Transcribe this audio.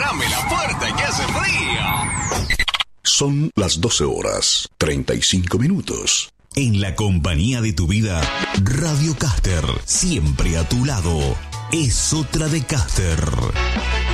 ¡Abrame la puerta que hace frío! Son las 12:35. En la compañía de tu vida, Radio Caster, siempre a tu lado. Es otra de Caster.